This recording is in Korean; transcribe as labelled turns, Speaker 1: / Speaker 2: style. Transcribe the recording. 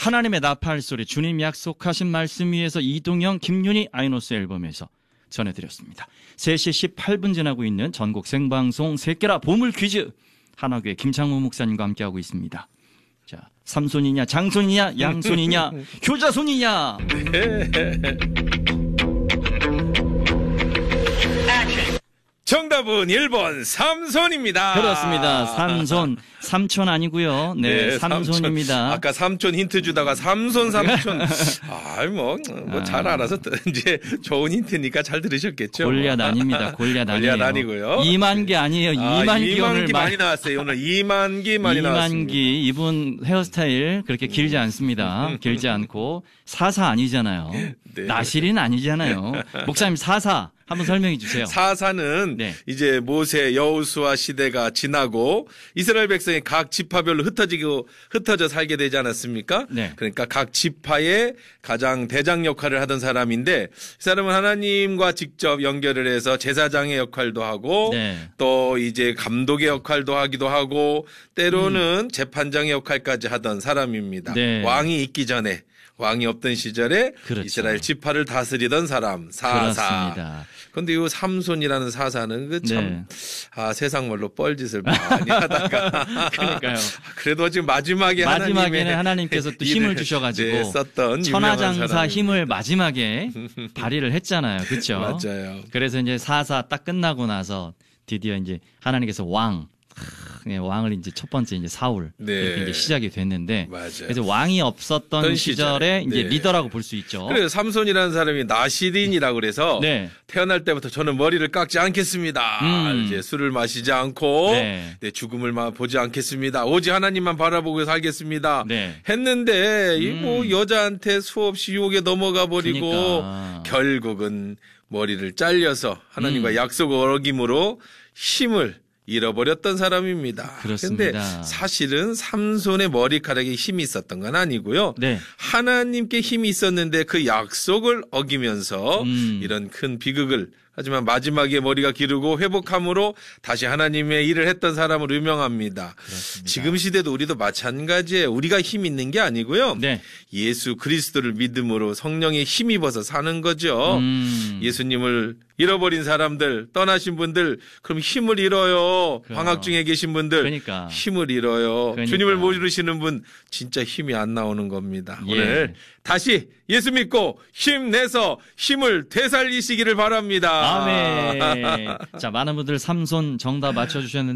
Speaker 1: 하나님의 나팔 소리, 주님 약속하신 말씀 위에서 이동영, 김윤희 아이노스 앨범에서 전해드렸습니다. 3시 18분 지나고 있는 전국 생방송 새끼라 보물 퀴즈, 한화교회 김창무 목사님과 함께하고 있습니다. 자, 삼손이냐 장손이냐 양손이냐 효자손이냐.
Speaker 2: 정답은 1번 삼손입니다.
Speaker 1: 그렇습니다. 삼손. 삼촌 아니고요. 네, 삼손입니다.
Speaker 2: 삼촌. 아까 삼촌 힌트 주다가 삼손. 잘 알아서 이제 좋은 힌트니까 잘 들으셨겠죠.
Speaker 1: 골리앗 아닙니다. 골리앗 아니에요.
Speaker 2: 골리앗 아니고요.
Speaker 1: 2만기 아니에요. 2만기 오늘
Speaker 2: 많이 나왔어요. 오늘 2만기 많이 나왔습니다.
Speaker 1: 2만기. 이분 헤어스타일 그렇게 길지 않습니다. 길지 않고 사사 아니잖아요.
Speaker 2: 네.
Speaker 1: 나실인 아니잖아요. 목사님 사사 한번 설명해 주세요.
Speaker 2: 사사는
Speaker 1: 네.
Speaker 2: 이제 모세 여호수아 시대가 지나고 이스라엘 백성이 각 지파별로 흩어져 살게 되지 않았습니까?
Speaker 1: 네.
Speaker 2: 그러니까 각 지파의 가장 대장 역할을 하던 사람인데 이 사람은 하나님과 직접 연결을 해서 제사장의 역할도 하고
Speaker 1: 네.
Speaker 2: 또 이제 감독의 역할도 하기도 하고 때로는 재판장의 역할까지 하던 사람입니다.
Speaker 1: 네.
Speaker 2: 왕이 있기 전에. 왕이 없던 시절에
Speaker 1: 그렇죠.
Speaker 2: 이스라엘 지파를 다스리던 사람 사사.
Speaker 1: 그렇습니다.
Speaker 2: 그런데 이 삼손이라는 사사는 그 참
Speaker 1: 네.
Speaker 2: 세상 말로 뻘짓을 많이 하다가
Speaker 1: 그러니까요.
Speaker 2: 그래도 지금
Speaker 1: 마지막에는 하나님께서 또 힘을 주셔가지고
Speaker 2: 네, 썼던
Speaker 1: 천하장사 힘을 마지막에 발휘를 했잖아요. 그렇죠?
Speaker 2: 맞아요.
Speaker 1: 그래서 이제 사사 딱 끝나고 나서 드디어 이제 하나님께서 왕을 이제 첫 번째 이제 사울
Speaker 2: 네.
Speaker 1: 이렇게 이제 시작이 됐는데
Speaker 2: 맞아요.
Speaker 1: 그래서 왕이 없었던 시절에 이제
Speaker 2: 네.
Speaker 1: 리더라고 볼 수 있죠.
Speaker 2: 그래서 삼손이라는 사람이 나시린이라고 그래서
Speaker 1: 네.
Speaker 2: 태어날 때부터 저는 머리를 깎지 않겠습니다. 이제 술을 마시지 않고
Speaker 1: 네.
Speaker 2: 네, 죽음을 보지 않겠습니다. 오직 하나님만 바라보고 살겠습니다.
Speaker 1: 네.
Speaker 2: 했는데 이 뭐 여자한테 수없이 유혹에 넘어가 버리고
Speaker 1: 그러니까.
Speaker 2: 결국은 머리를 잘려서 하나님과 약속을 어김으로 힘을 잃어버렸던 사람입니다.
Speaker 1: 그렇습니다.
Speaker 2: 그런데 사실은 삼손의 머리카락에 힘이 있었던 건 아니고요.
Speaker 1: 네.
Speaker 2: 하나님께 힘이 있었는데 그 약속을 어기면서 이런 큰 비극을 하지만 마지막에 머리가 기르고 회복함으로 다시 하나님의 일을 했던 사람으로 유명합니다.
Speaker 1: 그렇습니다.
Speaker 2: 지금 시대도 우리도 마찬가지예요. 우리가 힘 있는 게 아니고요.
Speaker 1: 네.
Speaker 2: 예수 그리스도를 믿음으로 성령에 힘입어서 사는 거죠. 예수님을 잃어버린 사람들, 떠나신 분들, 그럼 힘을 잃어요. 방학 중에 계신 분들,
Speaker 1: 그러니까.
Speaker 2: 힘을 잃어요.
Speaker 1: 그러니까.
Speaker 2: 주님을 모르시는 분, 진짜 힘이 안 나오는 겁니다.
Speaker 1: 예.
Speaker 2: 오늘 다시 예수 믿고 힘내서 힘을 되살리시기를 바랍니다.
Speaker 1: 아멘. 자, 많은 분들 삼손 정답 맞춰주셨는데